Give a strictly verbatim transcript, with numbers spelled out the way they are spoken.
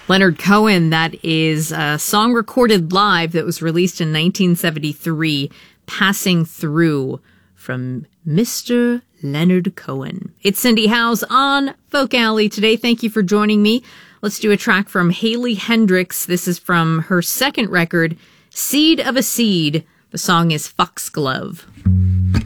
Leonard Cohen, that is a song recorded live that was released in nineteen seventy-three, Passing Through, from Mister Leonard Cohen. It's Cindy Howes on Folk Alley today. Thank you for joining me. Let's do a track from Haley Hendricks. This is from her second record, Seed of a Seed. The song is Foxglove.